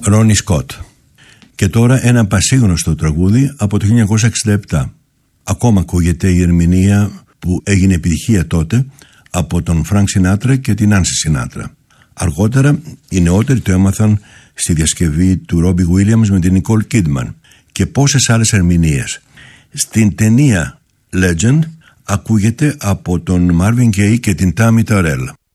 Ρόνι Σκοτ. Και τώρα ένα πασίγνωστο τραγούδι από το 1967. Ακόμα ακούγεται η ερμηνεία που έγινε επιτυχία τότε από τον Φρανκ Σινάτρα και την Νάνσι Σινάτρα. Αργότερα οι νεότεροι το έμαθαν στη διασκευή του Ρόμπι Γουίλιαμς με την Νικόλ Κίντμαν και πόσες άλλες ερμηνείες. Στην ταινία Legend ακούγεται από τον Marvin Gaye και την Tammy Terrell.